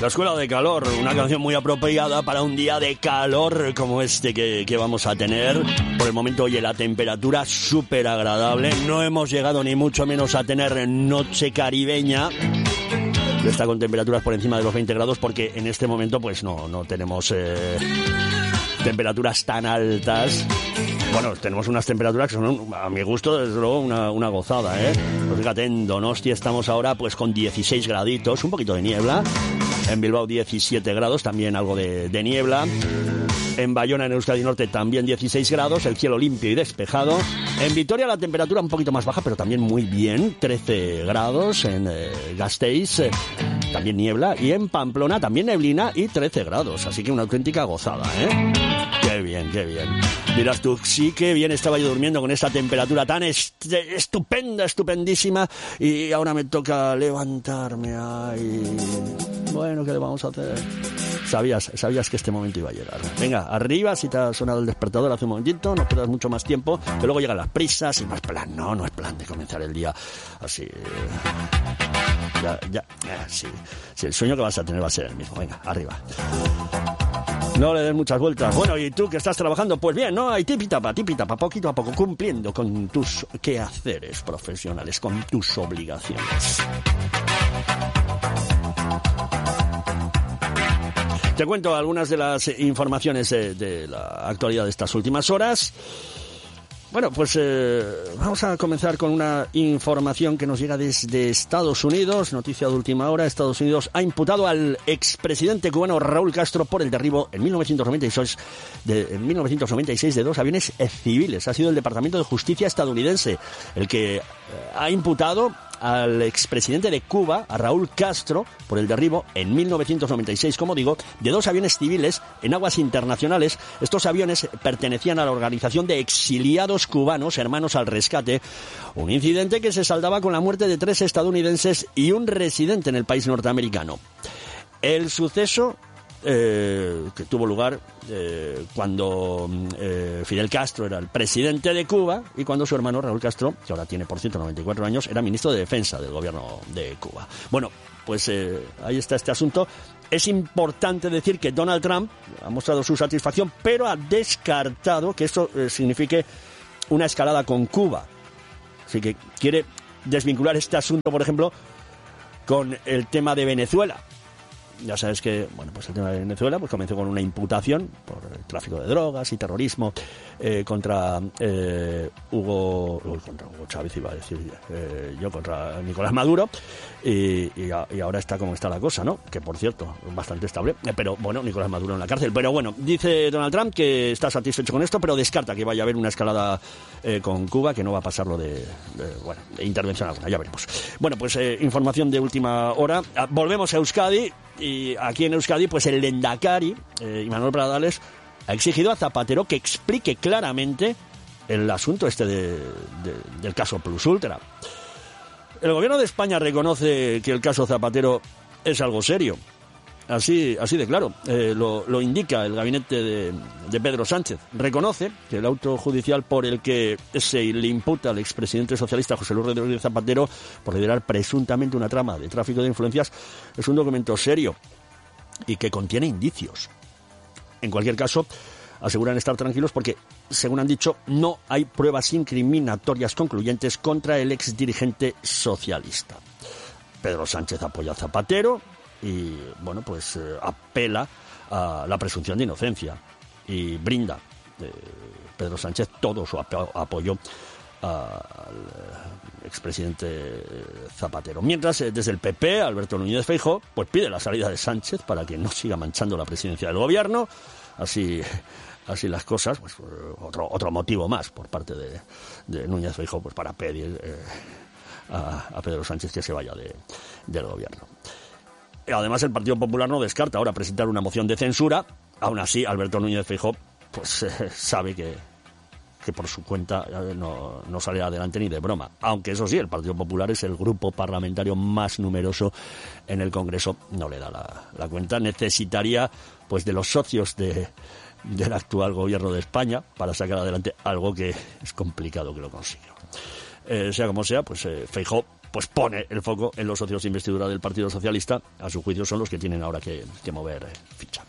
La Escuela de Calor, una canción muy apropiada para un día de calor como este que vamos a tener. Por el momento, oye, la temperatura súper agradable. No hemos llegado ni mucho menos a tener noche caribeña. Está con temperaturas por encima de los 20 grados porque en este momento pues no tenemos temperaturas tan altas. Bueno, tenemos unas temperaturas que son, a mi gusto, desde luego, una gozada, ¿eh? Pues fíjate, en Donostia estamos ahora pues con 16 graditos, un poquito de niebla. En Bilbao 17 grados, también algo de niebla. En Bayona, en Euskadi Norte, también 16 grados, el cielo limpio y despejado. En Vitoria la temperatura un poquito más baja, pero también muy bien, 13 grados. En Gasteiz también niebla. Y en Pamplona también neblina y 13 grados. Así que una auténtica gozada, ¿eh? Qué bien, qué bien. Dirás tú, sí que bien estaba yo durmiendo con esta temperatura tan estupenda, estupendísima. Y ahora me toca levantarme. Ay. Bueno, ¿qué le vamos a hacer? Sabías que este momento iba a llegar. Venga, arriba, si te ha sonado el despertador hace un momentito, no pierdas mucho más tiempo, que luego llegan las prisas y no es plan, no es plan de comenzar el día así. Sí, el sueño que vas a tener va a ser el mismo. Venga, arriba. No le des muchas vueltas. Bueno, y tú que estás trabajando, pues bien, ¿no? Hay tipitapa, poquito a poco, cumpliendo con tus quehaceres profesionales, con tus obligaciones. Te cuento algunas de las informaciones de la actualidad de estas últimas horas. Bueno, pues vamos a comenzar con una información que nos llega desde Estados Unidos, noticia de última hora. Estados Unidos ha imputado al expresidente cubano Raúl Castro por el derribo en 1996 de dos aviones civiles. Ha sido el Departamento de Justicia estadounidense el que ha imputado al expresidente de Cuba, a Raúl Castro, por el derribo en 1996, como digo, de dos aviones civiles en aguas internacionales. Estos aviones pertenecían a la Organización de Exiliados Cubanos Hermanos al Rescate, un incidente que se saldaba con la muerte de 3 estadounidenses y un residente en el país norteamericano. El suceso que tuvo lugar cuando Fidel Castro era el presidente de Cuba y cuando su hermano Raúl Castro, que ahora tiene por cierto 94 años, era ministro de Defensa del gobierno de Cuba. Bueno, pues ahí está este asunto. Es importante decir que Donald Trump ha mostrado su satisfacción, pero ha descartado que esto signifique una escalada con Cuba. Así que quiere desvincular este asunto, por ejemplo, con el tema de Venezuela. Ya sabes que, bueno, pues el tema de Venezuela pues comenzó con una imputación por el tráfico de drogas y terrorismo contra Hugo Chávez, iba a decir contra Nicolás Maduro, y ahora está como está la cosa, ¿no? Que por cierto, bastante estable, pero bueno, Nicolás Maduro en la cárcel. Pero bueno, dice Donald Trump que está satisfecho con esto, pero descarta que vaya a haber una escalada con Cuba, que no va a pasar lo de intervención alguna, ya veremos. Bueno, pues información de última hora. Volvemos a Euskadi. Y aquí en Euskadi, pues el Lehendakari, Imanol Pradales, ha exigido a Zapatero que explique claramente el asunto del caso Plus Ultra. El gobierno de España reconoce que el caso Zapatero es algo serio. Así de claro, lo indica el gabinete de Pedro Sánchez. Reconoce que el auto judicial por el que se le imputa al expresidente socialista José Luis Rodríguez Zapatero por liderar presuntamente una trama de tráfico de influencias es un documento serio y que contiene indicios. En cualquier caso, aseguran estar tranquilos porque, según han dicho, no hay pruebas incriminatorias concluyentes contra el exdirigente socialista. Pedro Sánchez apoya a Zapatero y, bueno, pues apela a la presunción de inocencia y brinda Pedro Sánchez todo su apoyo al expresidente Zapatero. Mientras, desde el PP, Alberto Núñez Feijóo pues pide la salida de Sánchez para que no siga manchando la presidencia del gobierno. Así las cosas, pues otro motivo más por parte de Núñez Feijóo pues para pedir a Pedro Sánchez que se vaya del gobierno. Además, el Partido Popular no descarta ahora presentar una moción de censura. Aún así, Alberto Núñez Feijóo pues sabe que por su cuenta no sale adelante ni de broma. Aunque eso sí, el Partido Popular es el grupo parlamentario más numeroso en el Congreso. No le da la cuenta. Necesitaría pues de los socios del actual gobierno de España para sacar adelante algo que es complicado que lo consiga. Sea como sea, pues Feijóo pues pone el foco en los socios de investidura del Partido Socialista. A su juicio son los que tienen ahora que mover ficha.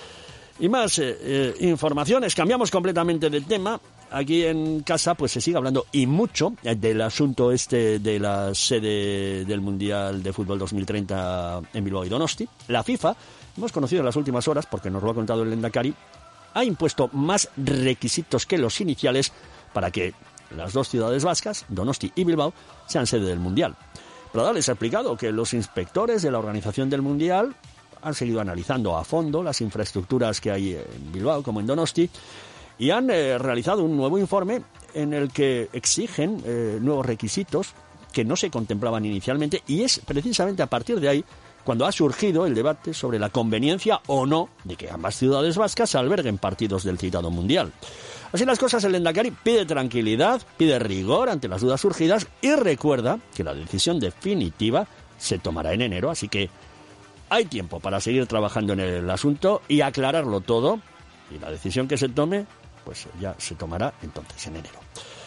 Y más informaciones. Cambiamos completamente de tema. Aquí en casa pues se sigue hablando y mucho del asunto de la sede del Mundial de Fútbol 2030 en Bilbao y Donosti. La FIFA, hemos conocido en las últimas horas, porque nos lo ha contado el Lehendakari, ha impuesto más requisitos que los iniciales para que las dos ciudades vascas, Donosti y Bilbao, sean sede del Mundial. Pradales ha explicado que los inspectores de la organización del Mundial han seguido analizando a fondo las infraestructuras que hay en Bilbao como en Donosti y han realizado un nuevo informe en el que exigen nuevos requisitos que no se contemplaban inicialmente, y es precisamente a partir de ahí cuando ha surgido el debate sobre la conveniencia o no de que ambas ciudades vascas alberguen partidos del citado Mundial. Así las cosas, el Lehendakari pide tranquilidad, pide rigor ante las dudas surgidas y recuerda que la decisión definitiva se tomará en enero, así que hay tiempo para seguir trabajando en el asunto y aclararlo todo, y la decisión que se tome pues ya se tomará entonces en enero.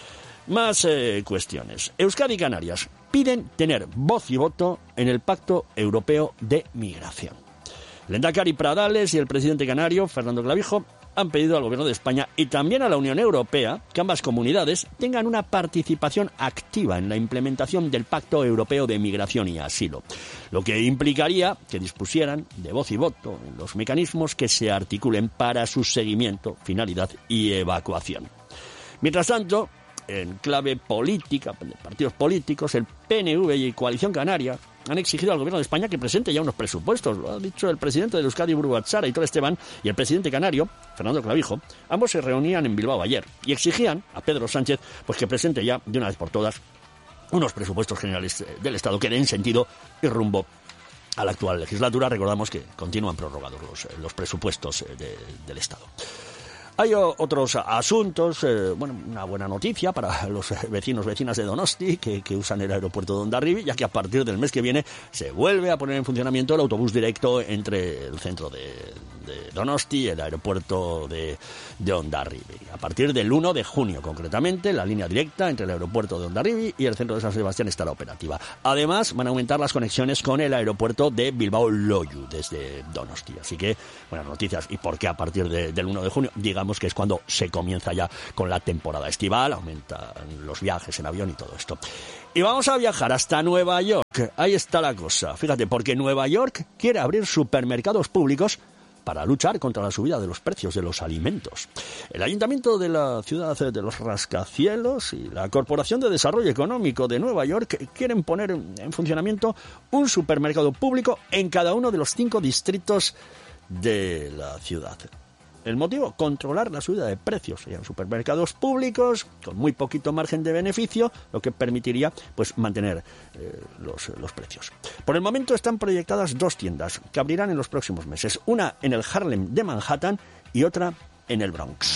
Más cuestiones. Euskadi y Canarias piden tener voz y voto en el Pacto Europeo de Migración. Lehendakari Pradales y el presidente canario, Fernando Clavijo, han pedido al Gobierno de España y también a la Unión Europea que ambas comunidades tengan una participación activa en la implementación del Pacto Europeo de Migración y Asilo, lo que implicaría que dispusieran de voz y voto en los mecanismos que se articulen para su seguimiento, finalidad y evacuación. Mientras tanto, en clave política, de partidos políticos, el PNV y Coalición Canaria han exigido al Gobierno de España que presente ya unos presupuestos. Lo ha dicho el presidente de Euskadi, Buru Batzara, Aitor Esteban, y el presidente canario, Fernando Clavijo. Ambos se reunían en Bilbao ayer y exigían a Pedro Sánchez pues que presente ya, de una vez por todas, unos presupuestos generales del Estado que den sentido y rumbo a la actual legislatura. Recordamos que continúan prorrogados los presupuestos del Estado. Hay otros asuntos, una buena noticia para los vecinas de Donosti que usan el aeropuerto de Hondarribia, ya que a partir del mes que viene se vuelve a poner en funcionamiento el autobús directo entre el centro de Donosti y el aeropuerto de Hondarribia. A partir del 1 de junio, concretamente, la línea directa entre el aeropuerto de Hondarribia y el centro de San Sebastián estará operativa. Además, van a aumentar las conexiones con el aeropuerto de Bilbao-Loiu desde Donosti. Así que, buenas noticias. ¿Y por qué a partir del 1 de junio? Digamos que es cuando se comienza ya con la temporada estival, aumentan los viajes en avión y todo esto. Y vamos a viajar hasta Nueva York. Ahí está la cosa. Fíjate, porque Nueva York quiere abrir supermercados públicos para luchar contra la subida de los precios de los alimentos. El Ayuntamiento de la ciudad de los rascacielos y la Corporación de Desarrollo Económico de Nueva York quieren poner en funcionamiento un supermercado público en cada uno de los 5 distritos de la ciudad. El motivo, controlar la subida de precios. Serían supermercados públicos con muy poquito margen de beneficio, lo que permitiría pues mantener los precios. Por el momento están proyectadas 2 tiendas que abrirán en los próximos meses. Una en el Harlem de Manhattan y otra en el Bronx.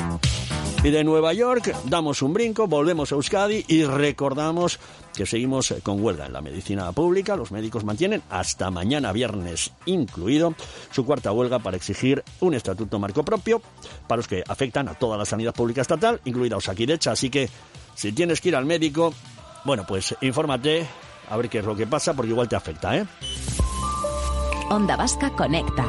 Y de Nueva York damos un brinco, volvemos a Euskadi y recordamos que seguimos con huelga en la medicina pública. Los médicos mantienen hasta mañana viernes incluido su 4ª huelga para exigir un estatuto marco propio para los que afectan a toda la sanidad pública estatal, incluida Osakidetza. Así que si tienes que ir al médico, bueno, pues infórmate a ver qué es lo que pasa, porque igual te afecta, ¿eh? Onda Vasca Conecta.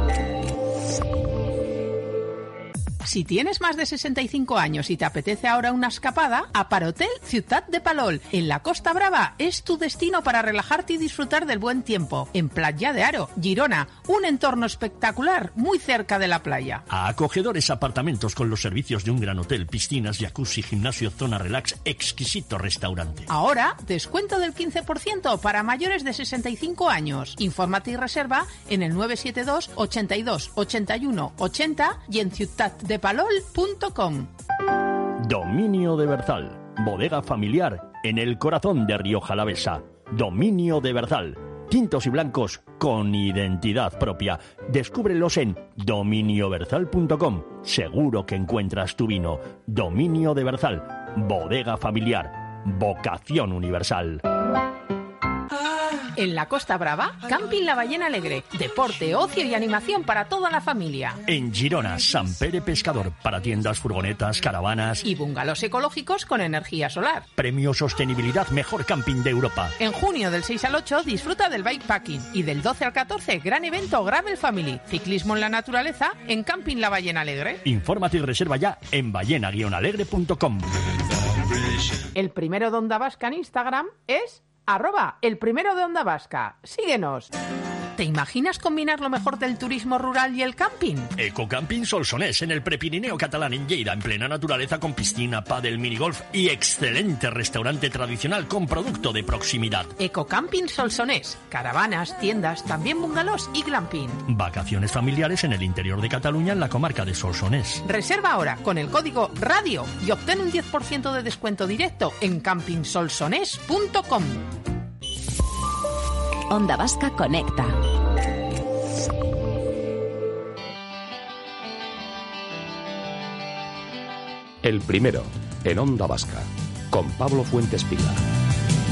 Si tienes más de 65 años y te apetece ahora una escapada, Aparhotel Ciutat de Palol, en la Costa Brava, es tu destino para relajarte y disfrutar del buen tiempo. En Platja de Aro, Girona, un entorno espectacular muy cerca de la playa. A acogedores apartamentos con los servicios de un gran hotel, piscinas, jacuzzi, gimnasio, zona relax, exquisito restaurante. Ahora, descuento del 15% para mayores de 65 años. Infórmate y reserva en el 972 82 81 80 y en ciutatdepalol.com. Dominio de Berzal, bodega familiar en el corazón de Rioja Alavesa. Dominio de Berzal, tintos y blancos con identidad propia. Descúbrelos en dominioberzal.com. Seguro que encuentras tu vino. Dominio de Berzal, bodega familiar, vocación universal. En la Costa Brava, Camping La Ballena Alegre. Deporte, ocio y animación para toda la familia. En Girona, Sant Pere Pescador, para tiendas, furgonetas, caravanas Y bungalows ecológicos con energía solar. Premio Sostenibilidad Mejor Camping de Europa. En junio del 6 al 8 disfruta del bikepacking y del 12 al 14 gran evento Gravel Family, ciclismo en la naturaleza en Camping La Ballena Alegre. Infórmate y reserva ya en ballena-alegre.com. El primero de Onda Vasca en Instagram es @elprimerodeondavasca. Síguenos. ¿Te imaginas combinar lo mejor del turismo rural y el camping? Ecocamping Solsonés, en el Prepirineo catalán, en Lleida, en plena naturaleza, con piscina, pádel, minigolf y excelente restaurante tradicional con producto de proximidad. Ecocamping Solsonés. Caravanas, tiendas, también bungalows y glamping. Vacaciones familiares en el interior de Cataluña, en la comarca de Solsonés. Reserva ahora con el código RADIO y obtén un 10% de descuento directo en campingsolsonés.com. Onda Vasca Conecta. El primero, en Onda Vasca, con Pablo Fuentes Pila.